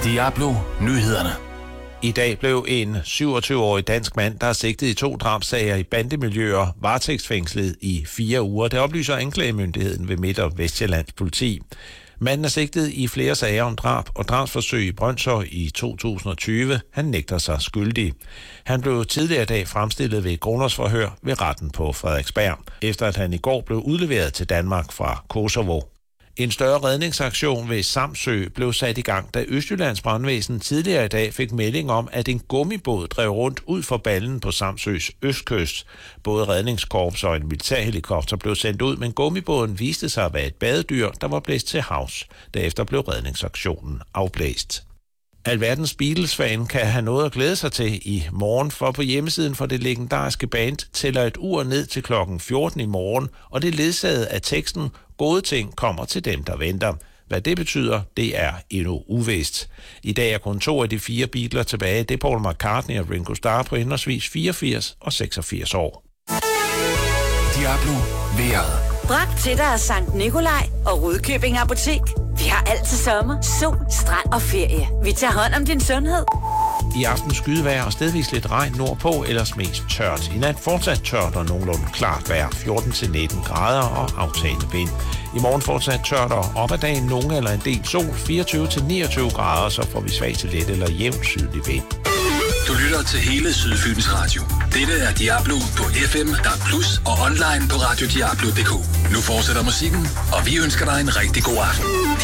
Diablo Nyhederne. I dag blev en 27-årig dansk mand, der er sigtet i 2 drabssager i bandemiljøer, varetægtsfængslet i 4 uger. Det oplyser anklagemyndigheden ved Midt- og Vestjyllands politi. Manden er sigtet i flere sager om drab og drabsforsøg i Brønshøj i 2020. Han nægter sig skyldig. Han blev tidligere i dag fremstillet ved et grundlovsforhør ved retten på Frederiksberg, efter at han i går blev udleveret til Danmark fra Kosovo. En større redningsaktion ved Samsø blev sat i gang, da Østjyllands brandvæsen tidligere i dag fik melding om, at en gummibåd drev rundt ud for ballen på Samsøs østkyst. Både redningskorps og en militærhelikopter blev sendt ud, men gummibåden viste sig at være et badedyr, der var blæst til havs. Derefter blev redningsaktionen afblæst. Alverdens Beatles-fan kan have noget at glæde sig til i morgen, for på hjemmesiden for det legendariske band tæller et ur ned til klokken 14 i morgen, og det er ledsaget af teksten "Gode ting kommer til dem, der venter". Hvad det betyder, det er endnu uvist. I dag er kun 2 af de 4 Beatles tilbage. Det er Paul McCartney og Ringo Starr på henholdsvis 84 og 86 år. Diablo vejret. Bragt til dig af Sankt Nikolaj og Rudkøbing Apotek. Vi har alt til sommer, sol, strand og ferie. Vi tager hånd om din sundhed. I aften skydevejr og stedvis lidt regn nordpå, ellers mest tørt. I nat fortsat tørt og nogenlunde klart vejr, 14-19 grader og aftagende vind. I morgen fortsat tørt og op ad dagen nogen eller en del sol, 24-29 grader, så får vi svag til let eller jævn sydlig vind. Du lytter til hele Sydfyns Radio. Dette er Diablo på FM, DAB+ og online på radiodiablo.dk. Nu fortsætter musikken, og vi ønsker dig en rigtig god aften.